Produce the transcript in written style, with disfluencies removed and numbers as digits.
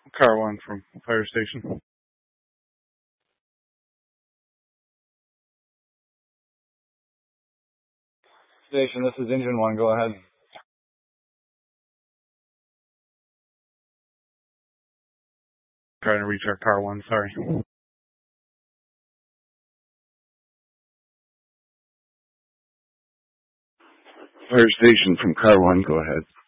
Car 1 from fire station. Station, this is Engine 1, go ahead. Trying to reach our Car 1, sorry. Fire station from Car 1, go ahead.